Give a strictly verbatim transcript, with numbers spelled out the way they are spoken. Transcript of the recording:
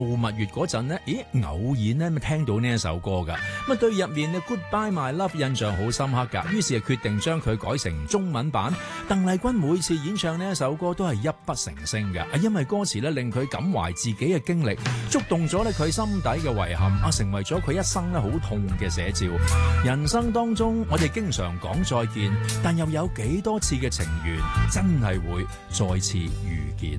蜜月嗰陣呢，咦偶然呢咪聽到呢一首歌㗎，咁啊對入面嘅 Goodbye My Love 印象好深刻㗎，於是就決定將佢改成中文版。鄧麗君每次演唱呢一首歌都係泣不成聲㗎，因為歌詞咧令佢感懷自己嘅經歷，觸動咗咧佢心底嘅遺憾啊，成為咗佢一生咧好痛嘅寫照。人生當中我哋經常講再見，但又有幾多次嘅情緣真係會再次遇見？